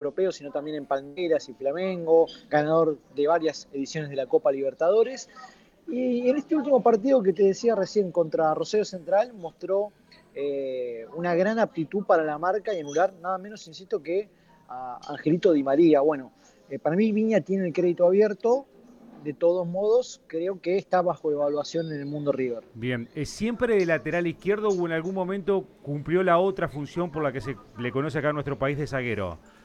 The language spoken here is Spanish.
europeo, sino también en Palmeiras y Flamengo, ganador de varias ediciones de la Copa Libertadores. Y en este último partido que te decía recién contra Rosario Central mostró una gran aptitud para la marca y anular nada menos, insisto, que a Angelito Di María. Bueno, para mí Viña tiene el crédito abierto. De todos modos, creo que está bajo evaluación en el mundo River. Bien, ¿siempre de lateral izquierdo o en algún momento cumplió la otra función por la que se le conoce acá en nuestro país de zaguero?